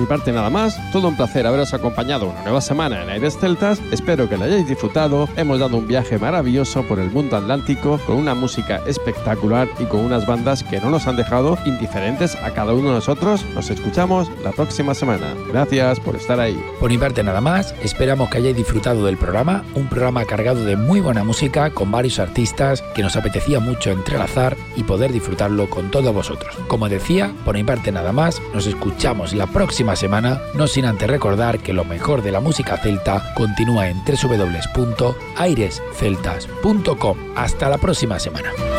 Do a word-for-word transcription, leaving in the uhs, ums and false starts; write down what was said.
parte nada más, todo un placer haberos acompañado una nueva semana en Aires Celtas, espero que lo hayáis disfrutado, hemos dado un viaje maravilloso por el mundo atlántico con una música espectacular y con unas bandas que no nos han dejado indiferentes a cada uno de nosotros. Nos escuchamos la próxima semana. Gracias por estar ahí. Por mi parte nada más, esperamos que hayáis disfrutado del programa, un programa cargado de muy buena música con varios artistas que nos apetecía mucho entrelazar y poder disfrutarlo con todos vosotros. Como decía, por mi parte nada más, nos escuchamos la próxima semana, no sin antes recordar que lo mejor de la música celta continúa en doble u doble u doble u punto aires celtas punto com. Hasta la próxima semana.